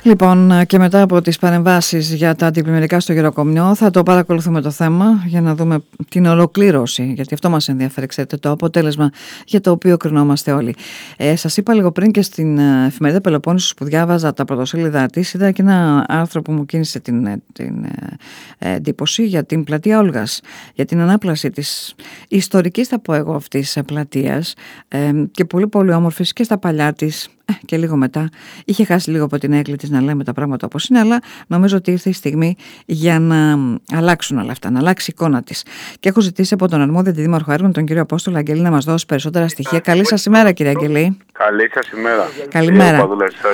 Λοιπόν, και μετά από τις παρεμβάσεις για τα αντιπλημμυρικά στο Γεροκομιό θα το παρακολουθούμε το θέμα για να δούμε την ολοκλήρωση, γιατί αυτό μας ενδιαφέρει, ξέρετε, το αποτέλεσμα για το οποίο κρινόμαστε όλοι. Σας είπα λίγο πριν και στην εφημερίδα Πελοπόννησος που διάβαζα τα πρωτοσέλιδα της, είδα και ένα άρθρο που μου κίνησε την εντύπωση για την πλατεία Όλγας, για την ανάπλαση της ιστορικής, θα πω εγώ, αυτής της πλατείας και πολύ πολύ όμορφης και στα παλιά της. Και λίγο μετά είχε χάσει λίγο από την έγκλη της, να λέμε τα πράγματα όπως είναι, αλλά νομίζω ότι ήρθε η στιγμή για να αλλάξουν όλα αυτά, να αλλάξει η εικόνα της. Και έχω ζητήσει από τον αρμόδιο αντιδήμαρχο έργων, τον κύριο Απόστολο Αγγελή, να μας δώσει περισσότερα στοιχεία. Καλή σας ημέρα, κύριε Αγγελή. Καλή σας ημέρα. Καλημέρα.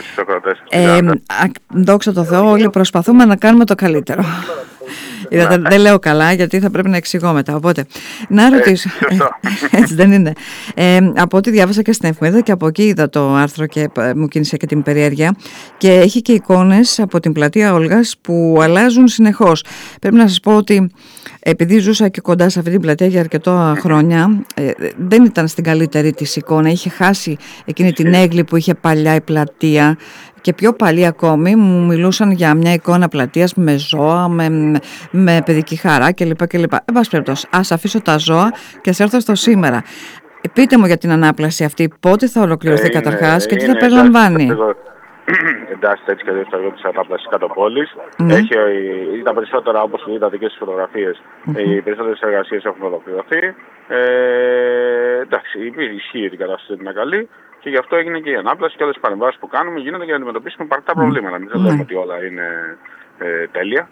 Δόξα τω Θεώ, όλοι προσπαθούμε να κάνουμε το καλύτερο. Δεν λέω καλά, γιατί θα πρέπει να εξηγώ μετά. Οπότε, να ρωτήσω. Έτσι δεν είναι. Από ό,τι διάβασα και στην εφημερίδα και από εκεί είδα το άρθρο και μου κίνησε και την περιέργεια. Και έχει και εικόνες από την πλατεία Όλγας που αλλάζουν συνεχώς. Πρέπει να σας πω ότι επειδή ζούσα και κοντά σε αυτή την πλατεία για αρκετά χρόνια, δεν ήταν στην καλύτερη της εικόνα. Είχε χάσει εκείνη την έγκλη που είχε παλιά η πλατεία. Και πιο παλιοί ακόμη μου μιλούσαν για μια εικόνα πλατείας με ζώα, με παιδική χαρά κλπ. Εν πάση περιπτώσει, ας αφήσω τα ζώα και ας έρθω στο σήμερα. Πείτε μου για την ανάπλαση αυτή, πότε θα ολοκληρωθεί καταρχάς και τι θα περιλαμβάνει. Εντάσσεται έτσι και δύο στο έργο της ανάπλασης κάτω πόλης. Τα περισσότερα, όπως είδατε και στις φωτογραφίες, οι περισσότερες εργασίες έχουν ολοκληρωθεί. Εντάξει, ισχύει την κατάσταση είναι καλή. Και γι' αυτό έγινε και η ανάπλαση και όλες τις παρεμβάσεις που κάνουμε γίνονται για να αντιμετωπίσουμε υπαρκτά προβλήματα. Μην λέμε ότι όλα είναι τέλεια.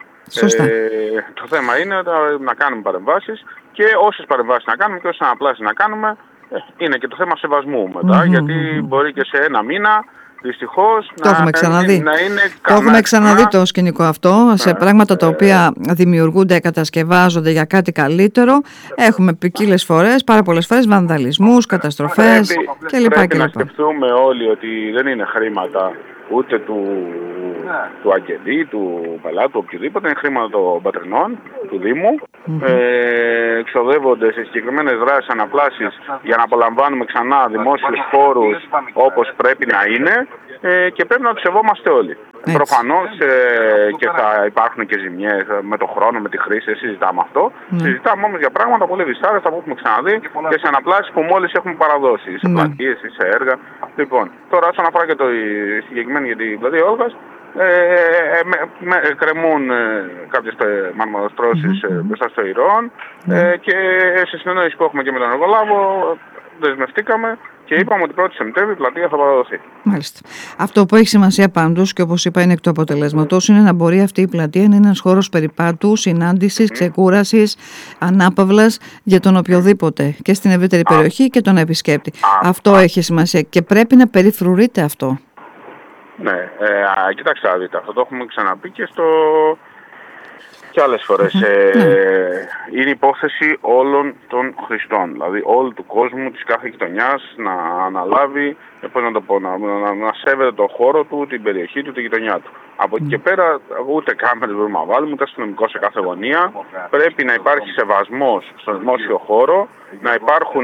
Το θέμα είναι να κάνουμε παρεμβάσεις και όσες παρεμβάσεις να κάνουμε και όσες αναπλάσεις να κάνουμε, είναι και το θέμα σεβασμού μετά. Γιατί μπορεί και σε ένα μήνα δυστυχώς το έχουμε ξαναδεί. Το έχουμε ξαναδεί το σκηνικό αυτό, σε πράγματα τα οποία δημιουργούνται, κατασκευάζονται για κάτι καλύτερο. Έχουμε ποικίλες φορές, πάρα πολλές φορές, βανδαλισμούς, καταστροφές κλπ. Πρέπει να σκεφτούμε όλοι ότι δεν είναι χρήματα ούτε του αγγελί, του πελάτου, οποιοδήποτε, είναι χρήματα των πατρινών, του Δήμου. Εξοδεύονται σε συγκεκριμένες δράσεις, αναπλάσεις για να απολαμβάνουμε ξανά δημόσιους χώρους όπως πρέπει να είναι και πρέπει να τους σεβόμαστε όλοι. Προφανώς και θα υπάρχουν και ζημιές με το χρόνο, με τη χρήση, δεν συζητάμε αυτό. Συζητάμε όμως για πράγματα πολύ δυσάρεστα που έχουμε ξαναδεί και σε αναπλάσεις που μόλις έχουμε παραδώσει, σε πλατείες ή σε έργα. Λοιπόν, τώρα όσον αφορά και το συγκεκριμένο για την πλατεία Όλγας, κρεμούν κάποιες μαρμαροστρώσεις μπροστά στο Ηρών και σε συνεννόηση που έχουμε και με τον εργολάβο δεσμευτήκαμε και είπαμε ότι 1η Σεπτέμβρη η πλατεία θα παραδοθεί. Μάλιστα. Αυτό που έχει σημασία πάντως και όπως είπα είναι εκ του αποτελέσματος είναι να μπορεί αυτή η πλατεία να είναι ένας χώρος περιπάτου, συνάντησης, ξεκούρασης, ανάπαυλας για τον οποιοδήποτε και στην ευρύτερη περιοχή και τον επισκέπτη. Αυτό έχει σημασία και πρέπει να περιφρουρείται αυτό. Ναι, κοιτάξτε να δείτε, αυτό το έχουμε ξαναπεί και άλλες φορές. Είναι υπόθεση όλων των χρηστών, δηλαδή όλου του κόσμου, της κάθε γειτονιάς να αναλάβει, να σέβεται το χώρο του, την περιοχή του, τη γειτονιά του. Από εκεί και πέρα ούτε κάμερες μπορούμε να βάλουμε, ούτε αστυνομικό σε κάθε γωνία. Πρέπει να υπάρχει σεβασμός στον δημόσιο χώρο, να υπάρχουν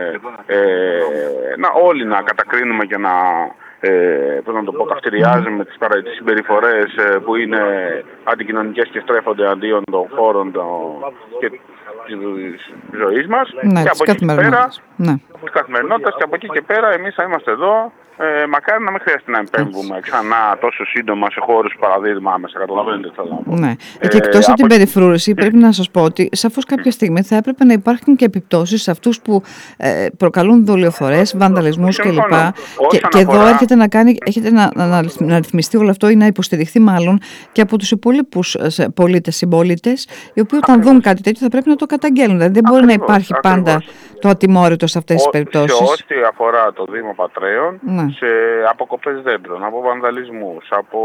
όλοι να κατακρίνουμε και να καυτηριάζουμε τις συμπεριφορές που είναι αντικοινωνικές και στρέφονται αντίον των χώρων και της ζωής μας. Και από εκεί και πέρα, της καθημερινότητας, και από εκεί και πέρα εμείς θα είμαστε εδώ. Μακάρι να μην χρειάζεται να επέμβουμε ξανά τόσο σύντομα σε χώρους παραδείγμα άμεσα. Καταλαβαίνετε τι θέλω να πω. Ναι. Και εκτός από την περιφρούρηση, πρέπει να σας πω ότι σαφώς κάποια στιγμή θα έπρεπε να υπάρχουν και επιπτώσεις σε αυτούς που προκαλούν δολιοφορές, βανδαλισμούς κλπ. Και εδώ έρχεται να ρυθμιστεί όλο αυτό ή να υποστηριχθεί μάλλον και από τους υπόλοιπους συμπολίτες, οι οποίοι όταν δουν κάτι τέτοιο θα πρέπει να το καταγγέλνουν. Δηλαδή δεν μπορεί να υπάρχει πάντα το ατιμόρυτο σε αυτές τις περιπτώσεις. Σε ό,τι αφορά το Δήμο Πατρέων, σε αποκοπές δέντρων, από βανδαλισμούς, από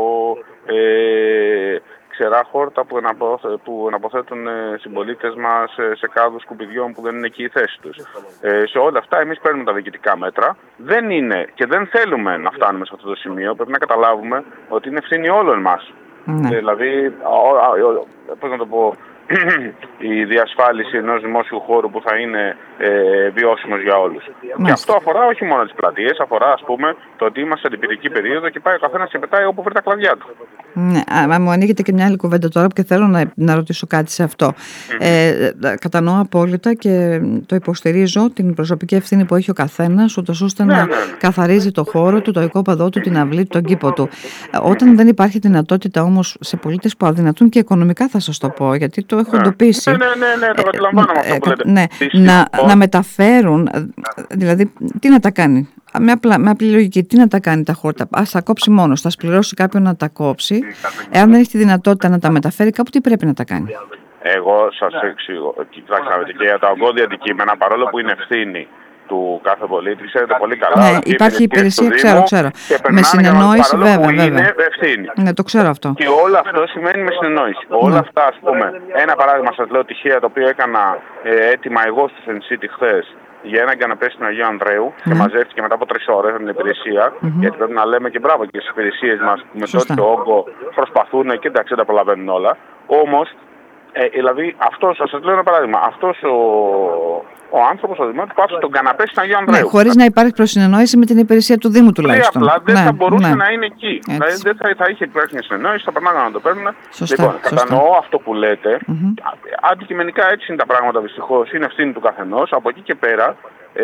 ξερά χόρτα που εναποθέτουν συμπολίτες μας σε κάδους σκουπιδιών που δεν είναι εκεί η θέση τους. Σε όλα αυτά εμείς παίρνουμε τα διοικητικά μέτρα. Δεν είναι και δεν θέλουμε να φτάνουμε σε αυτό το σημείο. Πρέπει να καταλάβουμε ότι είναι ευθύνη όλων μας. Δηλαδή, πώς να το πω, η διασφάλιση ενός δημόσιου χώρου που θα είναι βιώσιμος για όλους. Και αυτό αφορά όχι μόνο τις πλατείες, αφορά ας πούμε το ότι είμαστε στην τυπική περίοδο και πάει ο καθένας και πετάει όπου βρει τα κλαδιά του. Ναι, μου ανοίγεται και μια άλλη κουβέντα τώρα και θέλω να ρωτήσω κάτι σε αυτό. Κατανοώ απόλυτα και το υποστηρίζω την προσωπική ευθύνη που έχει ο καθένας, ούτως ώστε να καθαρίζει το χώρο του, το οικόπεδό του, την αυλή του, τον κήπο του. Όταν δεν υπάρχει δυνατότητα όμως σε πολίτες που αδυνατούν και οικονομικά, θα σας το πω, γιατί το έχω εντοπίσει. Ναι, το καταλαμβάνω αυτό που λέτε. Ναι, να μεταφέρουν, δηλαδή τι να τα κάνει. Με απλή λογική, τι να τα κάνει τα χόρτα, ας τα κόψει μόνος, θα πληρώσει κάποιον να τα κόψει. Εάν δεν έχει τη δυνατότητα να τα μεταφέρει κάπου, τι πρέπει να τα κάνει. Εγώ σας εξηγώ. Κοιτάξτε, και για τα ογκώδη αντικείμενα, παρόλο που είναι ευθύνη του κάθε πολίτη, ξέρετε πολύ καλά. Ναι, υπάρχει υπηρεσία, ξέρω. Με συνεννόηση, βέβαια. Είναι ευθύνη. Ναι, το ξέρω αυτό. Και όλο αυτό σημαίνει με συνεννόηση. Όλα αυτά, ας πούμε, ένα παράδειγμα σας λέω τυχαία, το οποίο έκανα έτοιμα εγώ στο Σενσίτη χθες για έναν καναπέ στην Αγίου Ανδρέου και μαζεύτηκε μετά από 3 ώρες την υπηρεσία. Γιατί πρέπει να λέμε και μπράβο και στις υπηρεσίες μας που με τέτοιο όγκο προσπαθούν και εντάξει, δεν τα προλαβαίνουν όλα. Όμως, δηλαδή, σας λέω ένα παράδειγμα. Αυτός ο άνθρωπος, ο δημότης, πάτησε τον καναπέ στην Αγίου Ανδρέου. Ναι, χωρίς να υπάρχει προσυνεννόηση με την υπηρεσία του Δήμου τουλάχιστον. Απλά δεν θα μπορούσε να είναι εκεί. Δηλαδή δεν θα είχε υπάρξει μια συνεννόηση, θα περνάγανε να το παίρνουν. Λοιπόν, κατανοώ αυτό που λέτε. Αντικειμενικά έτσι είναι τα πράγματα δυστυχώς. Είναι ευθύνη του καθενός. Από εκεί και πέρα.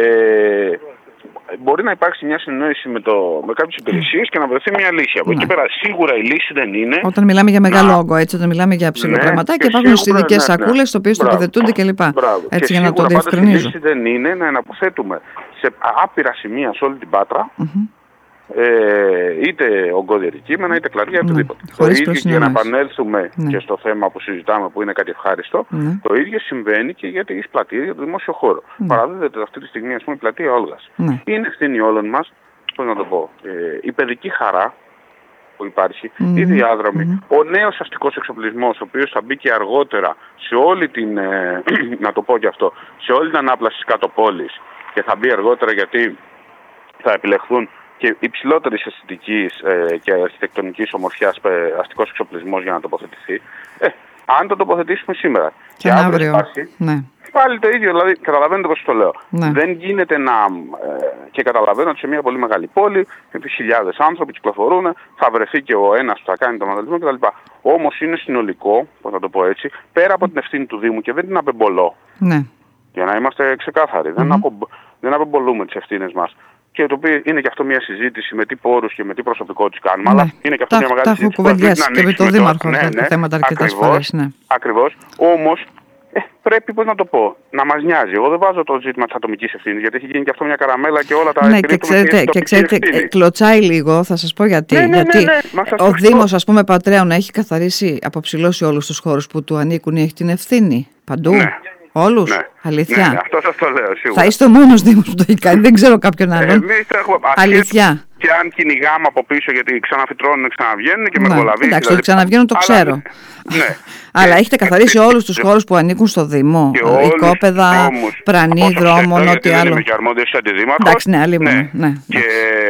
Μπορεί να υπάρξει μια συνεννόηση με κάποιες υπηρεσίες και να βρεθεί μια λύση. Από εκεί πέρα σίγουρα η λύση δεν είναι. Όταν μιλάμε για μεγάλο όγκο, έτσι, όταν μιλάμε για ψηλοπραγματάκια, υπάρχουν ειδικές σακούλες, στις οποίες τοποθετούνται κλπ. Έτσι, για να το διευκρινίζω. Η λύση δεν είναι να εναποθέτουμε σε άπειρα σημεία σε όλη την Πάτρα, είτε ογκώδη αντικείμενα, είτε κλαδιά, οτιδήποτε. Το ίδιο και να επανέλθουμε και στο θέμα που συζητάμε, που είναι κάτι ευχάριστο, το ίδιο συμβαίνει και για τις πλατείες, για το δημόσιο χώρο. Παραδίδεται αυτή τη στιγμή, ας πούμε, η πλατεία Όλγας. Είναι ευθύνη όλων μας, πώς να το πω, η παιδική χαρά που υπάρχει, η διάδρομη, ο νέος αστικός εξοπλισμός, ο οποίος θα μπει και αργότερα σε όλη την, να το πω και αυτό, σε όλη την ανάπλαση της κάτω πόλης και θα μπει αργότερα γιατί θα επιλεχθούν και υψηλότερης αισθητικής και αρχιτεκτονικής ομορφιάς αστικός εξοπλισμός για να τοποθετηθεί. Αν το τοποθετήσουμε σήμερα και αύριο υπάρχει, πάλι το ίδιο, δηλαδή καταλαβαίνετε πώς το λέω. Δεν γίνεται να, και καταλαβαίνω ότι σε μια πολύ μεγάλη πόλη, με χιλιάδες άνθρωποι κυκλοφορούν, θα βρεθεί και ο ένας που θα κάνει τον vandalisμό κτλ. Όμως είναι συνολικό, πώς να το πω έτσι, πέρα από την ευθύνη του Δήμου και δεν την απεμπολώ. Για να είμαστε ξεκάθαροι, δεν απεμπολούμε τις ευθύνες μας. Και το οποίο είναι και αυτό μια συζήτηση με τι πόρους και με τι προσωπικό τους κάνουμε. Αλλά είναι και αυτό μια μεγάλη συζήτηση. Τα έχω κουβεντιάσει και με τον Δήμαρχο τα θέματα αρκετές φορές. Ακριβώς. Όμως πρέπει, πώς να το πω, να μας νοιάζει. Εγώ δεν βάζω το ζήτημα της ατομικής ευθύνης, γιατί έχει γίνει και αυτό μια καραμέλα και όλα τα και ξέρετε, κλωτσάει λίγο, θα σας πω γιατί. Γιατί ο Δήμος, ας πούμε, Πατρέων έχει καθαρίσει, αποψηλώσει όλους τους χώρους που του ανήκουν ή έχει την ευθύνη παντού. Όλους, αλήθεια. Ναι, αυτό σας το λέω σίγουρα. Θα είστε ο μόνος Δήμος που το έχει κάνει, δεν ξέρω κάποιον άλλον. Εμείς έχουμε αλήθεια. Και αν κυνηγάμε από πίσω γιατί ξαναφυτρώνουν, ξαναβγαίνουν και με κολαβή. Εντάξει, ότι ξαναβγαίνουν το ξέρω. Αλλά έχετε καθαρίσει όλους τους χώρους που ανήκουν στο Δήμο. Οικόπεδα, πρανή, δρόμων, ό,τι άλλο. Είμαι και αρμόδιος αντιδήμαρχος. Εντάξει, ναι, αλλήμον. Και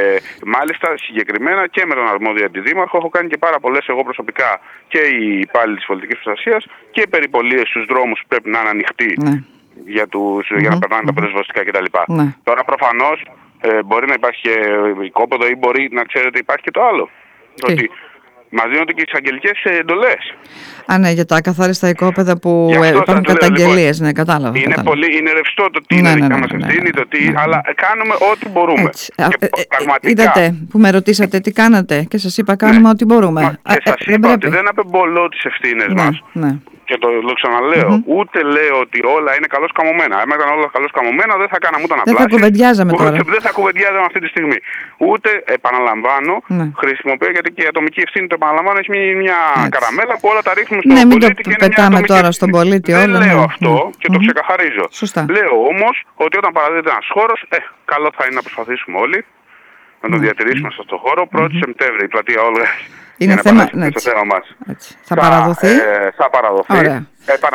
μάλιστα συγκεκριμένα και με τον αρμόδιο αντιδήμαρχο έχω κάνει και πάρα πολλές εγώ προσωπικά και οι υπάλληλοι της πολιτικής προστασίας και περιπολίες στους δρόμους που πρέπει να είναι ανοιχτοί για να περνάνε τα πυροσβεστικά κτλ. Τώρα προφανώς μπορεί να υπάρχει και οικόπεδο ή μπορεί να ξέρετε υπάρχει και το άλλο. Ότι μας δίνονται και τις αγγελικές εντολές. Ναι, για τα ακαθάριστα οικόπεδα που υπάρχουν καταγγελίες. Ναι, κατάλαβα. Είναι ρευστό το τι είναι δικά μας ευθύνη, αλλά κάνουμε ό,τι μπορούμε. Είδατε που με ρωτήσατε τι κάνατε και σας είπα κάνουμε ό,τι μπορούμε. Και σας είπα ότι δεν απεμπολώ τις ευθύνες μας. Και το ξαναλέω, ούτε λέω ότι όλα είναι καλώς καμωμένα. Αν ήταν όλα καλώς καμωμένα, δεν θα κάναμε ούτε αναπλάσεις. Δεν θα κουβεντιάζαμε τώρα. Δεν θα κουβεντιάζαμε αυτή τη στιγμή. Ούτε, επαναλαμβάνω, χρησιμοποιώ γιατί και η ατομική ευθύνη, το επαναλαμβάνω, έχει μια καραμέλα που όλα τα ρίχνουμε στον πολίτη. Ναι, μην το πετάμε τώρα στον πολίτη όλο. Δεν λέω αυτό και το ξεκαθαρίζω. Λέω όμως ότι όταν παραδίδεται ένας χώρος, καλό θα είναι να προσπαθήσουμε όλοι να τον διατηρήσουμε σε αυτό το χώρο. 1η Σεπτέμβρη η πλατεία Όλγας. Είναι θέμα μας. Θα παραδοθεί. Θα παραδοθεί. Ωραία.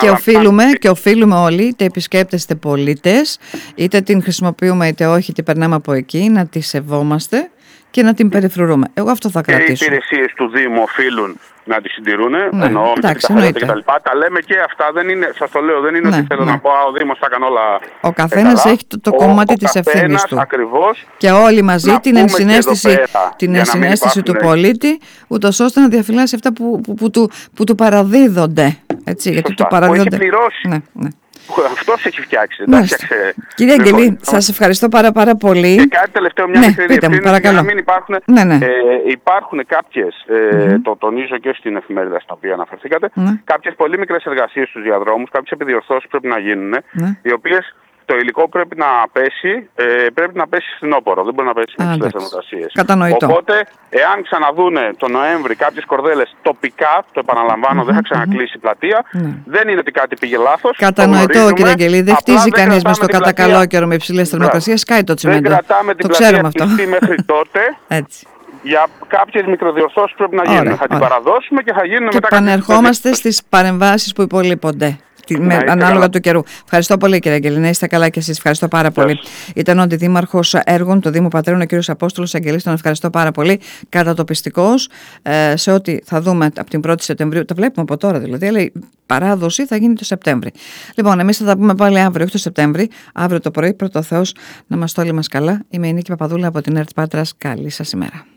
Και οφείλουμε όλοι, είτε επισκέπτες είτε πολίτες, είτε την χρησιμοποιούμε είτε όχι, την περνάμε από εκεί, να τη σεβόμαστε και να την περιφρουρούμε. Εγώ αυτό θα κρατήσω. Και οι υπηρεσίες του Δήμου οφείλουν να τη συντηρούν. Ναι, εννοώ εντάξει, τα κτλ. Τα λέμε και αυτά. Δεν είναι, σας το λέω, δεν είναι ότι θέλω να πω ο Δήμος θα κάνει όλα. Ο καθένας έχει το κομμάτι της ευθύνης του. Ακριβώς. Και όλοι μαζί την ενσυναίσθηση του πολίτη, ούτως ώστε να διαφυλάσει αυτά που του παραδίδονται. Έτσι, γιατί του παραδίδονται. Που έχει πληρώσει. Ναι. Αυτός έχει φτιάξει. Κύριε Αγγελή, σας ευχαριστώ πάρα πολύ. Και κάτι τελευταίο, μια μικρή διευκρίνηση για να μην υπάρχουν. Υπάρχουν κάποιες, το τονίζω και στην εφημερίδα στην οποία αναφερθήκατε, κάποιες πολύ μικρές εργασίες στους διαδρόμους, κάποιες επιδιορθώσεις πρέπει να γίνουν, οι οποίες το υλικό πρέπει να πέσει φθινόπωρο, δεν μπορεί να πέσει με υψηλές θερμοκρασίες. Κατανοητό. Οπότε, εάν ξαναδούνε τον Νοέμβρη κάποιες κορδέλες τοπικά, το επαναλαμβάνω, δεν θα ξανακλείσει η πλατεία, δεν είναι ότι κάτι πήγε λάθος. Κατανοητό, κύριε Αγγελή, δεν χτίζει κανείς μες στο κατά καλό καιρό με υψηλές θερμοκρασίες, σκάει το τσιμέντο. Δεν κρατάμε την πλατεία κλειστή μέχρι τότε. Έτσι. Για κάποιες μικροδιορθώσεις πρέπει να γίνουν. Θα την παραδώσουμε και θα γίνουν μετά. Και επανερχόμαστε στις παρεμβάσεις που υπολείπονται. Ανάλογα του καιρού. Ευχαριστώ πολύ, κύριε Αγγελή. Να είστε καλά και εσείς. Ευχαριστώ πάρα πολύ. Ήταν ο αντιδήμαρχος έργων του Δήμου Πατραίων, ο κύριος Απόστολος Αγγελής. Τον ευχαριστώ πάρα πολύ. Κατατοπιστικός σε ό,τι θα δούμε από την 1η Σεπτεμβρίου. Το βλέπουμε από τώρα δηλαδή, αλλά η παράδοση θα γίνει το Σεπτέμβρη. Λοιπόν, εμείς θα τα πούμε πάλι αύριο, όχι το Σεπτέμβρη. Αύριο το πρωί, πρώτο Θεός να είμαστε όλοι μας καλά. Είμαι η Νίκη Παπαδούλα από την ΕΡΤ Πάτρας. Καλή σας ημέρα.